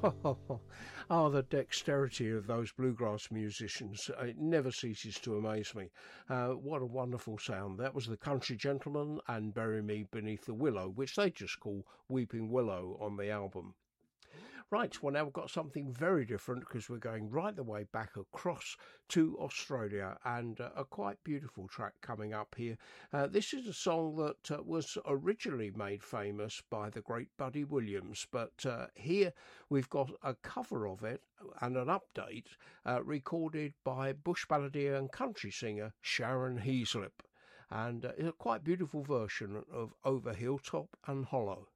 Oh, the dexterity of those bluegrass musicians. It never ceases to amaze me. What a wonderful sound. That was the Country Gentlemen and Bury Me Beneath the Willow, which they just call Weeping Willow on the album. Right, well, now we've got something very different because we're going right the way back across to Australia, and a quite beautiful track coming up here. This is a song that was originally made famous by the great Buddy Williams, but here we've got a cover of it and an update recorded by bush balladeer and country singer Sharon Heaslip, and it's a quite beautiful version of Over Hilltop and Hollow.